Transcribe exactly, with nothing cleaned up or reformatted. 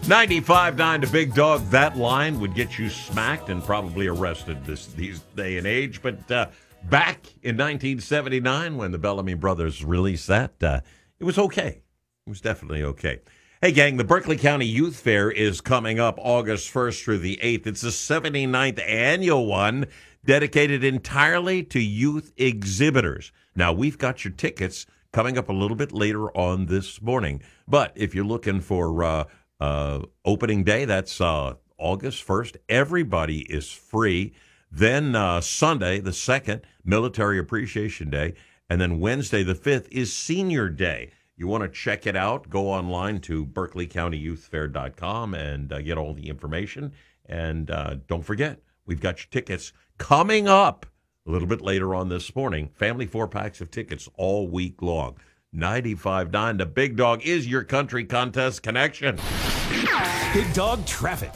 ninety-five point nine to Big Dog. That line would get you smacked and probably arrested this these day and age. But uh, back in nineteen seventy-nine, when the Bellamy Brothers released that, uh, it was okay. It was definitely okay. Hey, gang, the Berkeley County Youth Fair is coming up August first through the eighth. It's the seventy-ninth annual one dedicated entirely to youth exhibitors. Now, we've got your tickets coming up a little bit later on this morning. But if you're looking for uh, uh, opening day, that's uh, August first. Everybody is free. Then uh, Sunday, the second, Military Appreciation Day. And then Wednesday, the fifth, is Senior Day. You want to check it out, go online to berkeley county youth fair dot com and uh, get all the information. And uh, don't forget, we've got your tickets coming up a little bit later on this morning. Family four-packs of tickets all week long. ninety-five point nine, the Big Dog is your country contest connection. Big Dog Traffic.